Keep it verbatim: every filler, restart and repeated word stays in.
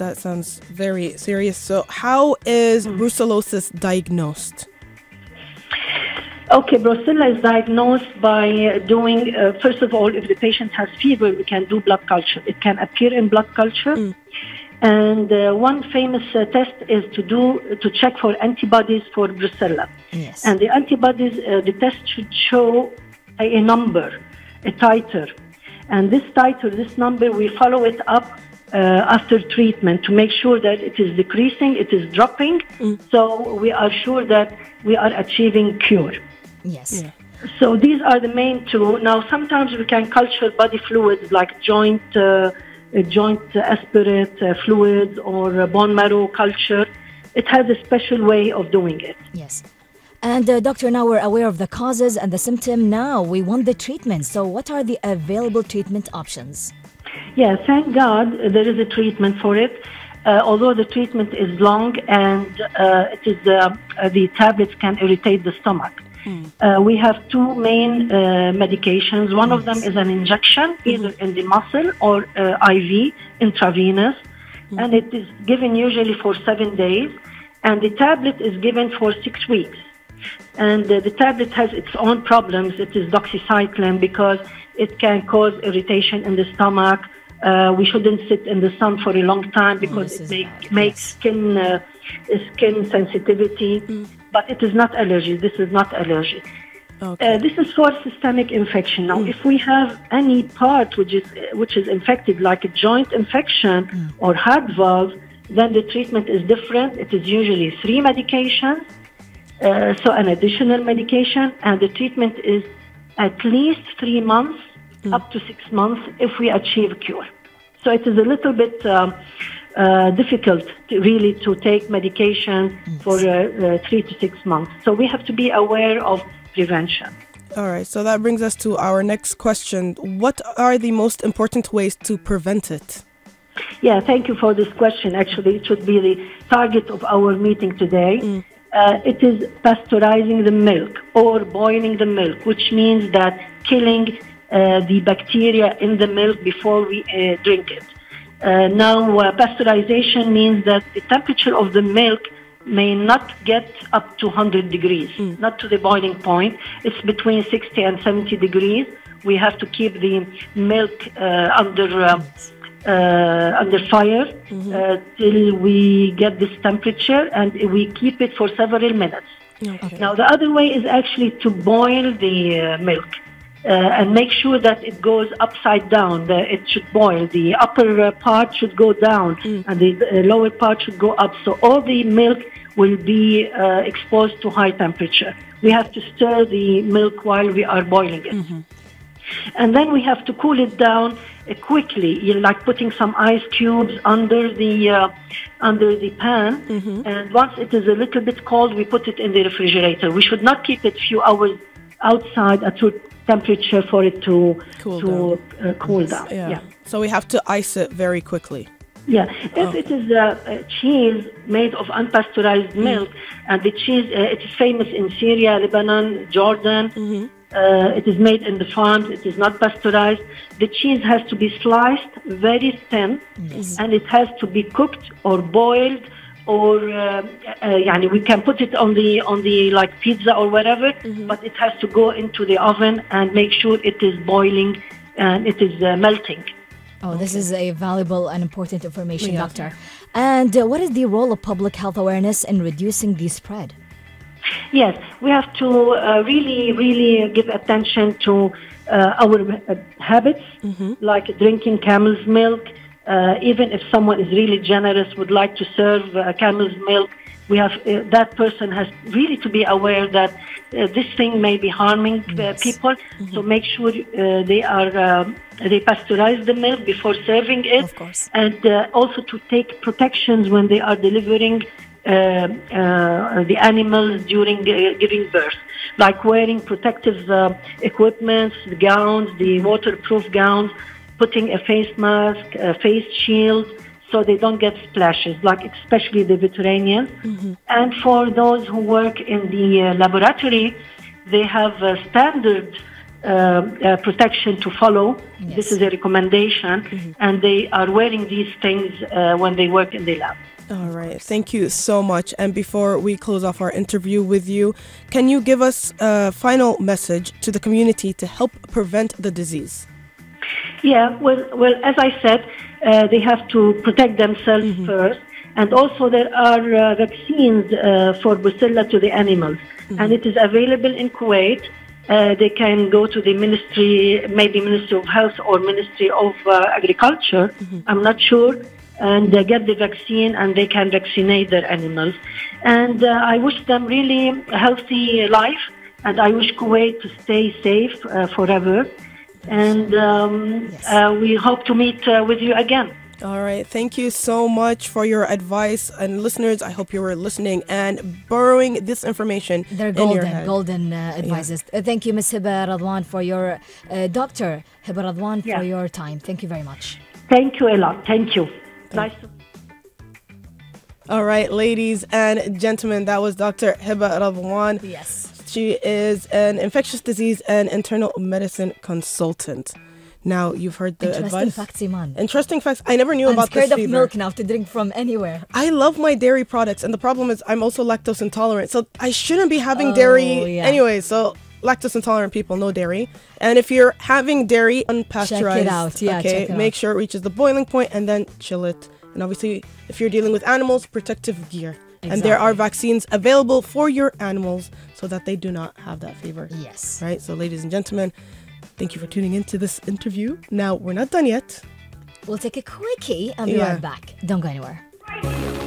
that sounds very serious. So how is Mm. brucellosis diagnosed? Okay, brucella is diagnosed by doing, uh, first of all, if the patient has fever, we can do blood culture. It can appear in blood culture. Mm. And uh, one famous uh, test is to do to check for antibodies for brucella. Yes. And the antibodies, uh, the test should show a, a number, a titer. And this titer, this number, we follow it up uh, after treatment to make sure that it is decreasing, it is dropping. Mm. So we are sure that we are achieving cure. Yes. Yeah. So these are the main two. Now, sometimes we can culture body fluids like joint, uh, uh, joint aspirate uh, fluids or uh, bone marrow culture. It has a special way of doing it. Yes. And uh, doctor, now we're aware of the causes and the symptom. Now we want the treatment. So what are the available treatment options? Yeah, thank God uh, there is a treatment for it. Uh, although the treatment is long and uh, it is uh, uh, the tablets can irritate the stomach. Mm. Uh, we have two main uh, medications. One of them is an injection, either in the muscle or uh, I V, intravenous, Mm. and it is given usually for seven days. And the tablet is given for six weeks. And uh, the tablet has its own problems. It is doxycycline because it can cause irritation in the stomach. Uh, we shouldn't sit in the sun for a long time because this it is make, bad, makes yes. skin uh, skin sensitivity. Mm. But it is not allergy. This is not allergy. Okay. Uh, this is for systemic infection. Now, Mm. if we have any part which is which is infected, like a joint infection Mm. or heart valve, then the treatment is different. It is usually three medications, uh, so an additional medication, and the treatment is at least three months, Mm. up to six months, if we achieve a cure. So it is a little bit um, uh, difficult to really to take medication for uh, uh, three to six months. So we have to be aware of prevention. All right. So that brings us to our next question. What are the most important ways to prevent it? Yeah, thank you for this question. Actually, it should be the target of our meeting today. Mm. Uh, it is pasteurizing the milk or boiling the milk, which means that killing uh, the bacteria in the milk before we uh, drink it. Uh, now, uh, pasteurization means that the temperature of the milk may not get up to one hundred degrees, Mm. not to the boiling point. It's between sixty and seventy degrees. We have to keep the milk uh, under uh, uh, under fire Mhm. uh, till we get this temperature, and we keep it for several minutes. Okay. Now, the other way is actually to boil the uh, milk uh, and make sure that it goes upside down. The, it should boil. The upper uh, part should go down, Mm. and the uh, lower part should go up. So all the milk will be uh, exposed to high temperature. We have to stir the milk while we are boiling it. Mhm. And then we have to cool it down uh, quickly, you know, like putting some ice cubes under the uh, under the pan. Mhm. And once it is a little bit cold, we put it in the refrigerator. We should not keep it few hours outside at room temperature for it to Cool to uh, cool down. Yeah. Yeah. So we have to ice it very quickly. Yeah, if Oh. it is a, a cheese made of unpasteurized milk, and the cheese uh, it is famous in Syria, Lebanon, Jordan. Mhm. Uh, it is made in the farms. It is not pasteurized. The cheese has to be sliced very thin, Yes. and it has to be cooked or boiled, or uh, uh, yani we can put it on the on the like pizza or whatever. Mhm. But it has to go into the oven and make sure it is boiling and it is uh, melting. Oh, this is a valuable and important information, Yeah. doctor. And uh, what is the role of public health awareness in reducing the spread? Yes, we have to uh, really, really give attention to uh, our uh, habits, Mhm. like drinking camel's milk. Uh, even if someone is really generous, would like to serve uh, camel's milk, we have uh, that person has really to be aware that uh, this thing may be harming uh, Yes. people. So make sure uh, they are um, they pasteurize the milk before serving it, Of course. and uh, also to take protections when they are delivering uh, uh, the animals during uh, giving birth, like wearing protective uh, equipment, the gowns, the waterproof gowns, putting a face mask, a face shield, so they don't get splashes, like especially the veterinarians. Mhm. And for those who work in the uh, laboratory, they have uh, standard uh, protection to follow. Yes. This is a recommendation, mm-hmm. and they are wearing these things uh, when they work in the lab. All right. Thank you so much. And before we close off our interview with you, can you give us a final message to the community to help prevent the disease? Yeah, well, well, as I said, uh, they have to protect themselves mm-hmm. first. And also there are uh, vaccines uh, for Brucella to the animals. Mm-hmm. And it is available in Kuwait. Uh, they can go to the ministry, maybe Ministry of Health or Ministry of uh, Agriculture. Mm-hmm. I'm not sure. And uh, get the vaccine, and they can vaccinate their animals. And uh, I wish them really a healthy life, and I wish Kuwait to stay safe uh, forever. And um, yes. uh, we hope to meet uh, with you again. All right. Thank you so much for your advice. And listeners, I hope you were listening and borrowing this information. They're in golden, your head. golden uh, advices. Yeah. Uh, thank you, Miz Hiba Radwan, for your, uh, Doctor Hiba Radwan, yeah. for your time. Thank you very much. Thank you a lot. Thank you. Nice to- All right, ladies and gentlemen, that was Doctor Hiba Radwan. Yes. She is an infectious disease and internal medicine consultant. Now, you've heard the Interesting advice. facts, Iman. Interesting facts. I never knew I'm about this scared of fever. milk now to drink from anywhere. I love my dairy products, and the problem is I'm also lactose intolerant, so I shouldn't be having Oh, dairy yeah. anyway. So lactose intolerant people, no dairy. And if you're having dairy unpasteurized, Check it out. Yeah, okay, check it make out. sure it reaches the boiling point and then chill it. And obviously, if you're dealing with animals, protective gear. And there are vaccines available for your animals so that they do not have that fever. Yes. Right? So, ladies and gentlemen, thank you for tuning into this interview. Now, we're not done yet. We'll take a quickie and be Yeah. right back. Don't go anywhere.